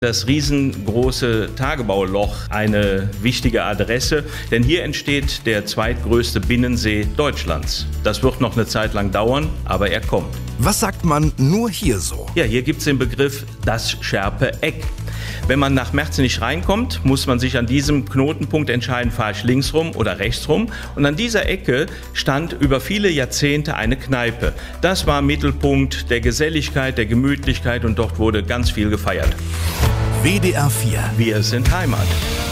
Das riesengroße Tagebauloch eine wichtige Adresse, denn hier entsteht der zweitgrößte Binnensee Deutschlands. Das wird noch eine Zeit lang dauern, aber er kommt. Was sagt man nur hier so? Ja, hier gibt es den Begriff das Scherpe-Eck. Wenn man nach Merzenich reinkommt, muss man sich an diesem Knotenpunkt entscheiden, fahre ich links rum oder rechts rum. Und an dieser Ecke stand über viele Jahrzehnte eine Kneipe. Das war Mittelpunkt der Geselligkeit, der Gemütlichkeit und dort wurde ganz viel gefeiert. WDR 4. Wir sind Heimat.